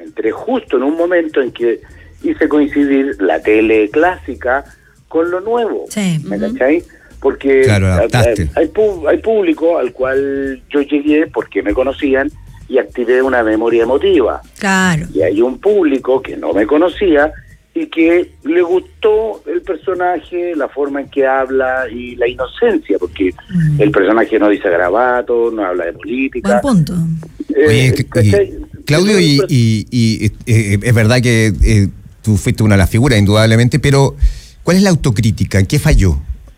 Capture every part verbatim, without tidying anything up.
entré justo en un momento en que hice coincidir la tele clásica con lo nuevo. Sí. ¿Me cachai? Porque claro, hay, adaptaste. hay, hay público al cual yo llegué porque me conocían y activé una memoria emotiva. Claro. Y hay un público que no me conocía y que le gustó el personaje, la forma en que habla y la inocencia, porque mm. el personaje no dice garabato, no habla de política. Buen punto. Eh, Oye, eh, Claudio, y, y, y eh, es verdad que eh, tú fuiste una de las figuras, indudablemente, pero ¿cuál es la autocrítica? ¿En qué falló?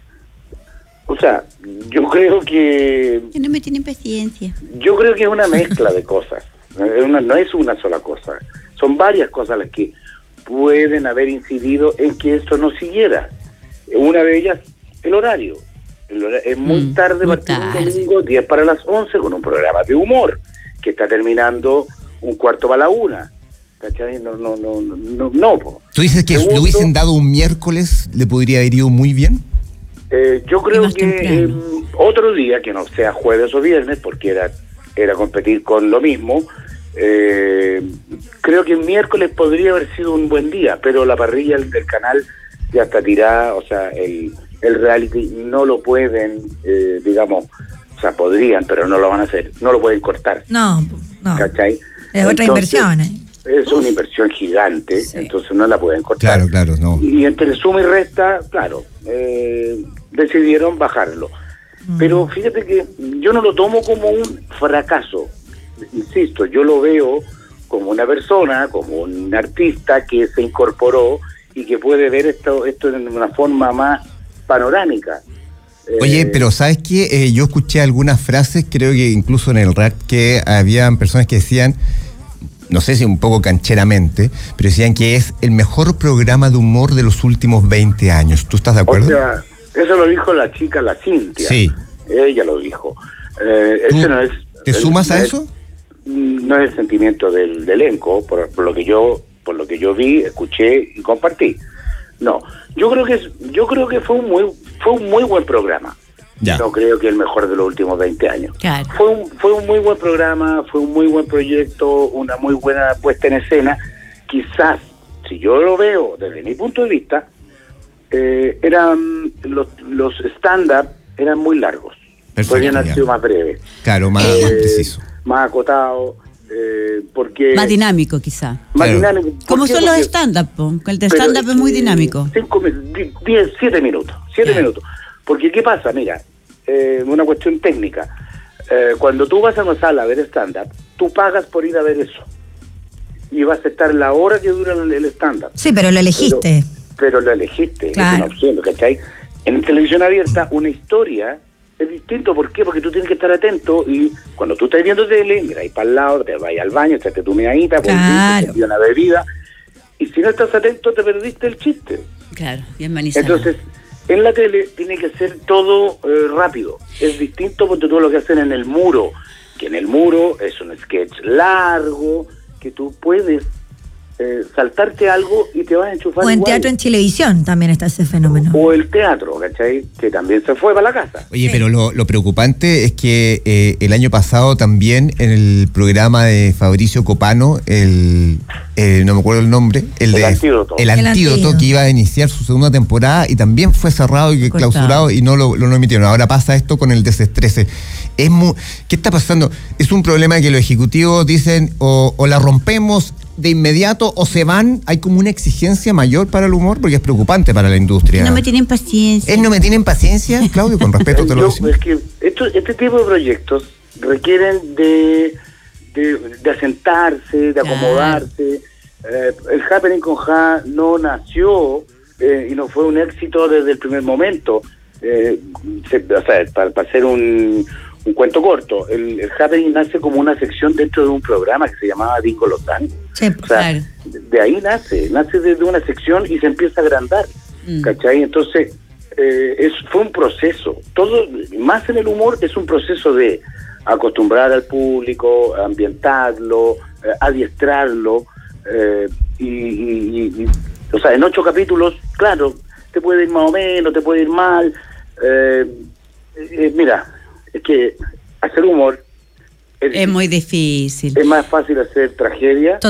O sea, yo creo que... Que no me tienen paciencia. Yo creo que es una mezcla de cosas. Una, no es una sola cosa. Son varias cosas las que pueden haber incidido en que esto no siguiera. Una de ellas, el horario. El horario es muy mm, tarde, muy partir tarde. un domingo, diez para las once, con un programa de humor, que está terminando un cuarto para la una. ¿Cachai? No, no, no, no, no. Po. ¿Tú dices que Segundo, le hubiesen dado un miércoles, le podría haber ido muy bien? Eh, yo creo que eh, otro día, que no sea jueves o viernes, porque era, era competir con lo mismo, eh, creo que el miércoles podría haber sido un buen día, pero la parrilla del, del canal ya está tirada, o sea, el, el reality no lo pueden, eh, digamos, o sea, podrían, pero no lo van a hacer, no lo pueden cortar. No, no. ¿Cachai? Es otra Entonces, inversión, ¿eh? Es una inversión gigante, sí. Entonces no la pueden cortar. Claro, claro, no. Y entre suma y resta, claro, eh, decidieron bajarlo. Mm. Pero fíjate que yo no lo tomo como un fracaso. Insisto, yo lo veo como una persona, como un artista que se incorporó y que puede ver esto, esto de una forma más panorámica. Oye, eh, pero ¿sabes qué? Eh, yo escuché algunas frases, creo que incluso en el rap, que habían personas que decían, no sé si un poco cancheramente, pero decían que es el mejor programa de humor de los últimos veinte años. ¿Tú estás de acuerdo? O sea, eso lo dijo la chica, la Cintia. Sí. Ella lo dijo. Eh, ese no es, ¿Te el, sumas no a es, eso? No es el sentimiento del, del elenco, por, por lo que yo, por lo que yo vi, escuché y compartí. No, yo creo que es, yo creo que fue un muy, fue un muy buen programa. Ya. No creo que el mejor de los últimos veinte años. Claro. Fue un, fue un muy buen programa, fue un muy buen proyecto, una muy buena puesta en escena. Quizás, si yo lo veo desde mi punto de vista, eh, eran los, los stand-up eran muy largos. Perfecto, podrían haber ya. sido más breves. Claro, más, Eh, más preciso. Más acotados, eh, porque... Más dinámico, quizá. Más Claro. dinámico. ¿Por Como qué? son los Porque- stand-up, po. El de pero stand-up es muy dinámico. Cinco, mi- diez, siete minutos. Siete Ya. minutos. Porque, ¿qué pasa? Mira, eh, una cuestión técnica. Eh, cuando tú vas a una sala a ver stand-up, tú pagas por ir a ver eso. Y vas a estar la hora que dura el, el stand-up. Sí, pero lo elegiste. Pero, pero lo elegiste, Claro. es una opción, ¿cachai? En televisión abierta, una historia es distinto. ¿Por qué? Porque tú tienes que estar atento y cuando tú estás viendo tele, mira ahí para el lado, te vas al baño, echate tu meadita, Claro. volviste, te una bebida. Y si no estás atento, te perdiste el chiste. Claro, bien manizado. Entonces, en la tele tiene que ser todo eh, rápido. Es distinto porque todo lo que hacen en el muro, que en el muro es un sketch largo, que tú puedes eh, saltarte algo y te vas a enchufar O en igual. teatro, en televisión también está ese fenómeno. O el teatro, ¿cachai? Que también se fue para la casa. Oye, Sí. pero lo, lo preocupante es que eh, el año pasado también en el programa de Fabricio Copano, el eh, no me acuerdo el nombre, el, El de Antídoto. el El antídoto Antídoto. que iba a iniciar su segunda temporada y también fue cerrado y Cortado. clausurado y no lo, lo no emitieron. Ahora pasa esto con el desestrese. Es mu- ¿Qué está pasando? Es un problema que los ejecutivos dicen o, o la rompemos de inmediato o se van. Hay como una exigencia mayor para el humor porque es preocupante para la industria. No me tienen paciencia. ¿Es no me tienen paciencia, Claudio? Con respeto te lo Yo- decimos. es que esto, este tipo de proyectos requieren de, de, de asentarse, de Claro. acomodarse. Eh, el Happening con Ja no nació eh, y no fue un éxito desde el primer momento. Eh, se- o sea, para, para hacer un, un cuento corto, el, el Happening nace como una sección dentro de un programa que se llamaba Disco Lozán. Sí, O sea, Claro. de, de ahí nace, nace desde una sección y se empieza a agrandar, Mm. ¿cachai? Entonces, eh, es, fue un proceso, todo, más en el humor, es un proceso de acostumbrar al público, ambientarlo, eh, adiestrarlo, eh, y, y- y- y, o sea, en ocho capítulos, claro, te puede ir más o menos, te puede ir mal, eh, eh, mira, es que hacer humor es, Es muy difícil. es más fácil hacer tragedia